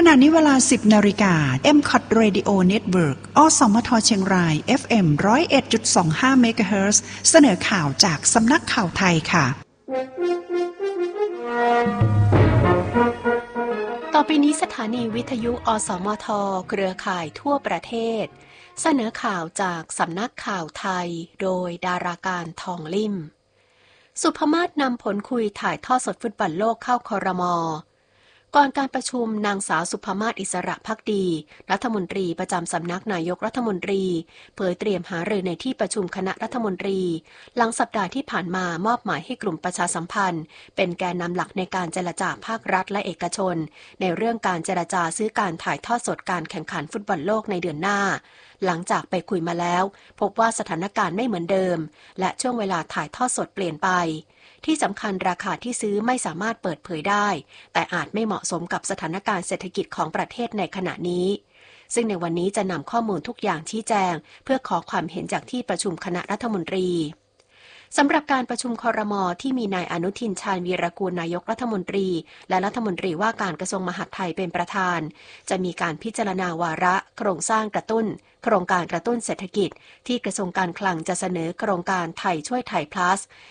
ณะนี้เวลา 10 นาฬิกา MCOT Radio Network อสมทเชียงราย FM 101.25 เมกะเฮิรตซ์เสนอข่าวจากสำนักข่าวไทยค่ะต่อไปนี้สถานีวิทยุอสมทเครือข่ายทั่วประเทศเสนอข่าวจากสำนักข่าวไทยโดยดาราการทองลิ่มสุภมาศนำผลคุยถ่ายทอดสดฟุตบอลโลกเข้าครม.ก่อนการประชุมนางสาวสุภมาศอิสระภักดีรัฐมนตรีประจำสำนักนายกรัฐมนตรีเผยเตรียมหารือในที่ประชุมคณะรัฐมนตรีหลังสัปดาห์ที่ผ่านมามอบหมายให้กลุ่มประชาสัมพันธ์เป็นแกนนำหลักในการเจรจาภาครัฐและเอกชนในเรื่องการเจรจาซื้อการถ่ายทอดสดการแข่งขันฟุตบอลโลกในเดือนหน้าหลังจากไปคุยมาแล้วพบว่าสถานการณ์ไม่เหมือนเดิมและช่วงเวลาถ่ายทอดสดเปลี่ยนไปที่สำคัญราคาที่ซื้อไม่สามารถเปิดเผยได้แต่อาจไม่เหมาะสมกับสถานการณ์เศรษฐกิจของประเทศในขณะนี้ซึ่งในวันนี้จะนำข้อมูลทุกอย่างชี้แจงเพื่อขอความเห็นจากที่ประชุมคณะรัฐมนตรีสำหรับการประชุมครม.ที่มีนายอนุทินชาญวีรกูลนายกรัฐมนตรีและรัฐมนตรีว่าการกระทรวงมหาดไทยเป็นประธานจะมีการพิจารณาวาระโครงสร้างกระตุ้นโครงการกระตุ้นเศรษฐกิจที่กระทรวงการคลังจะเสนอโครงการไทยช่วยไทย plus